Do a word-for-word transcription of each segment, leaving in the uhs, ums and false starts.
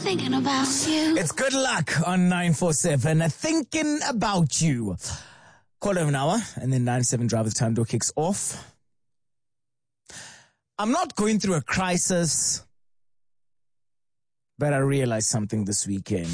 thinking about you. It's Good Luck on nine four seven. Thinking about you. Quarter of an hour, and then nine seven Drive with Time door kicks off. I'm not going through a crisis, but I realized something this weekend.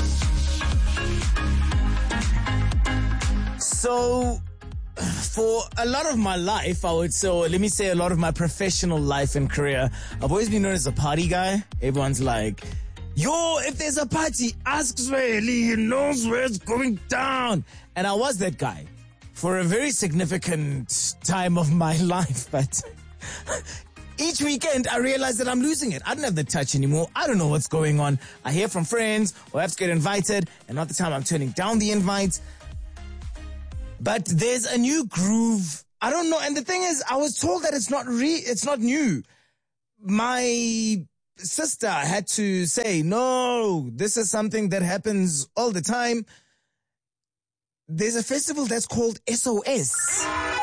So, for a lot of my life, I would say, or let me say a lot of my professional life and career, I've always been known as a party guy. Everyone's like, yo, if there's a party, ask Swahili, he knows where it's going down. And I was that guy for a very significant time of my life. But each weekend, I realized that I'm losing it. I don't have the touch anymore. I don't know what's going on. I hear from friends, or I have to get invited, and at the time I'm turning down the invites. But there's a new groove. I don't know. And the thing is, I was told that it's not re- it's not new. My sister had to say, no, this is something that happens all the time. There's a festival that's called S O S.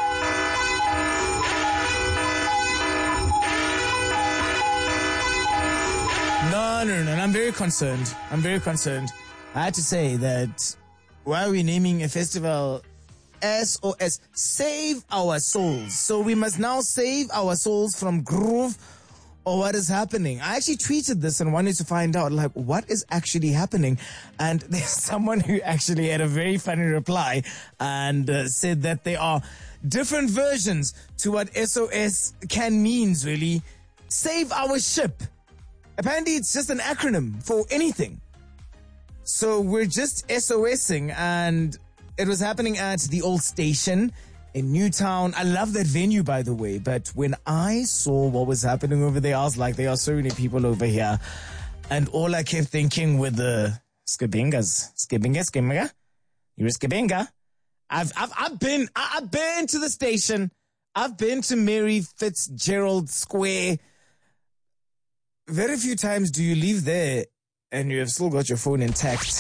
No, no, no, no. I'm very concerned. I'm very concerned. I had to say that why are we naming a festival S O S? Save our souls. So we must now save our souls from groove or what is happening. I actually tweeted this and wanted to find out, like, what is actually happening? And there's someone who actually had a very funny reply and uh, said that there are different versions to what S O S can means, really. Save our ship. Apparently, it's just an acronym for anything. So we're just SOSing, and it was happening at the old station in Newtown. I love that venue, by the way. But when I saw what was happening over there, I was like, there are so many people over here. And all I kept thinking with the Skibengas, Skibenga, Skibenga, you're a Skibenga. I've, I've, I've been, I've been to the station. I've been to Mary Fitzgerald Square. Very few times do you leave there and you have still got your phone intact.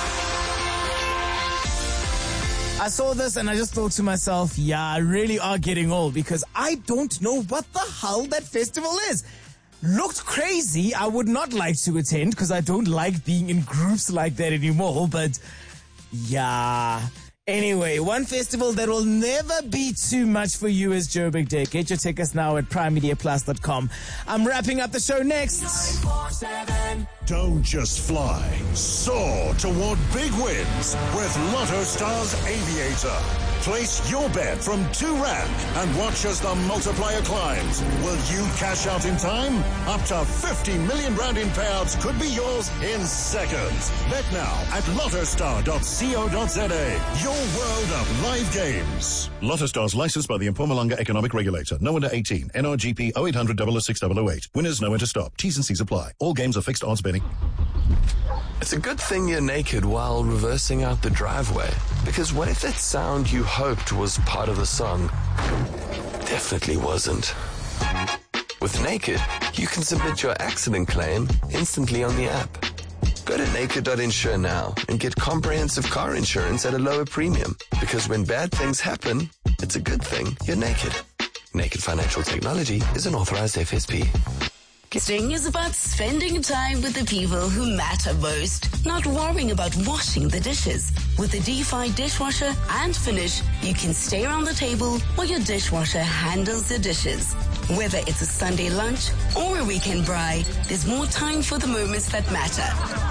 I saw this and I just thought to myself, yeah, I really are getting old because I don't know what the hell that festival is. Looked crazy. I would not like to attend because I don't like being in groups like that anymore. But yeah. Anyway, one festival that will never be too much for you is Joburg Day. Get your tickets now at prime media plus dot com. I'm wrapping up the show next. nine four seven. Don't just fly. Soar toward big wins with Lotto Stars Aviator. Place your bet from two rand and watch as the multiplier climbs. Will you cash out in time? Up to fifty million rand in payouts could be yours in seconds. Bet now at lottostar dot co dot za. Your world of live games. Lotto Stars licensed by the Mpumalanga Economic Regulator. No under eighteen. N R G P oh eight hundred, double oh six, double oh eight. Winners know when to stop. T's and C's apply. All games are fixed odds betting. It's a good thing you're naked while reversing out the driveway. Because what if that sound you hoped was part of the song definitely wasn't? With Naked, you can submit your accident claim instantly on the app. Go to naked dot insure now and get comprehensive car insurance at a lower premium. Because when bad things happen, it's a good thing you're naked. Naked Financial Technology is an authorized F S P. Sting is about spending time with the people who matter most, not worrying about washing the dishes. With the DeFi dishwasher and Finish, you can stay around the table while your dishwasher handles the dishes. Whether it's a Sunday lunch or a weekend braai, there's more time for the moments that matter.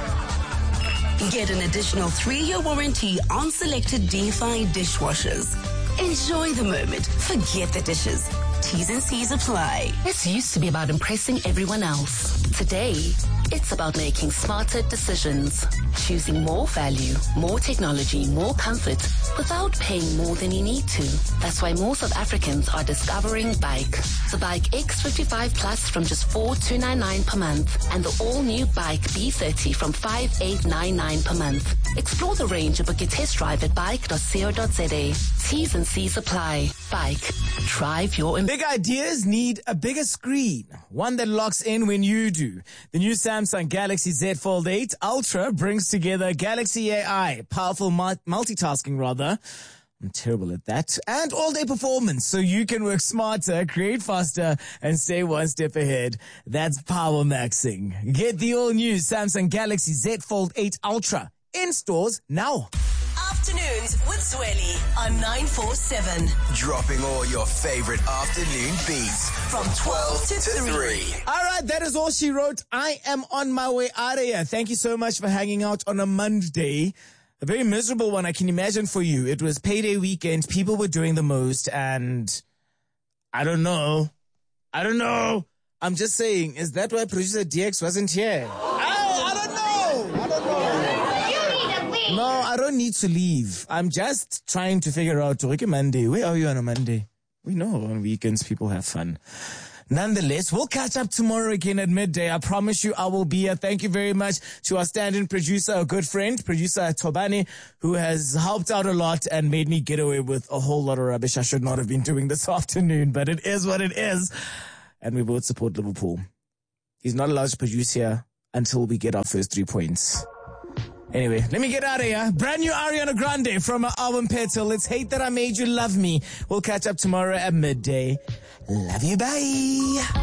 Get an additional three-year warranty on selected DeFi dishwashers. Enjoy the moment. Forget the dishes. T's and C's apply. It used to be about impressing everyone else. Today, it's about making smarter decisions. Choosing more value, more technology, more comfort without paying more than you need to. That's why more South Africans are discovering Bike. The Bike X fifty-five Plus from just four thousand two hundred ninety-nine per month and the all-new Bike B thirty from five thousand eight hundred ninety-nine per month. Explore the range and book your test drive at bike dot co dot za. T's and C's apply. Bike. Drive your... Im- Big ideas need a bigger screen. One that locks in when you do. The new Samsung Galaxy Z Fold eight Ultra brings together Galaxy A I, powerful multitasking rather, I'm terrible at that. And all-day performance, so you can work smarter, create faster, and stay one step ahead. That's power maxing. Get the all-new Samsung Galaxy Z Fold eight Ultra in stores now. Afternoons with Zweli on nine four seven. Dropping all your favorite afternoon beats From twelve to three. All right, that is all she wrote. I am on my way out of here. Thank you so much for hanging out on a Monday. A very miserable one, I can imagine, for you. It was payday weekend. People were doing the most, and I don't know. I don't know. I'm just saying, is that why producer D X wasn't here? I, I don't know. I don't know. You need to leave. No, I don't need to leave. I'm just trying to figure out, Ricky Monday, where are you on a Monday? We know on weekends people have fun. Nonetheless, we'll catch up tomorrow again at midday. I promise you I will be here. Thank you very much to our stand-in producer, a good friend, producer Tobani, who has helped out a lot and made me get away with a whole lot of rubbish I should not have been doing this afternoon, but it is what it is. And we both support Liverpool. He's not allowed to produce here until we get our first three points. Anyway, let me get out of here. Brand new Ariana Grande from her album Petal. Let's Hate That I Made You Love Me. We'll catch up tomorrow at midday. Love you, bye.